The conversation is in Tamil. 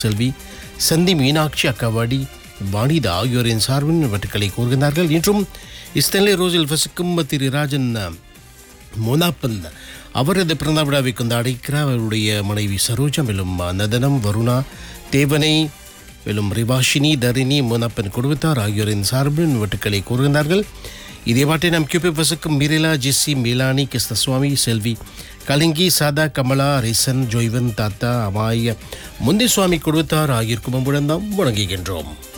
செல்வி சந்தி மீனாட்சி அக்கவாடி வாணிதா ஆகியோரின் சார்பின் இவற்றுக்களை கூறுகின்றார்கள். இன்றும் ஸ்டென்லி ரோஸில் வசிக்கும் திரு ராஜன் மோனாப்பன் அவரது பிறந்த விழாவை கொண்டாடிக்கிறார். அவருடைய மனைவி சரோஜா மேலும் நதனம் வருணா தேவனை மேலும் ரிவாஷினி தரிணி மோனாப்பன் குடும்பத்தார் ஆகியோரின் சார்பின் இவற்றுக்களை கூறுகின்றார்கள். இதே பாட்டை நாம் கியூபே வசிக்கும் மிரிலா ஜெஸ்ஸி மிலானி கிருஷ்ணசுவாமி செல்வி கலிங்கி சாதா கமலா ரிசன் ஜொய்வன் தாத்தா அமாய முந்திசுவாமி குடும்பத்தார் ஆகியோருக்கும் நாம் வணங்குகின்றோம்.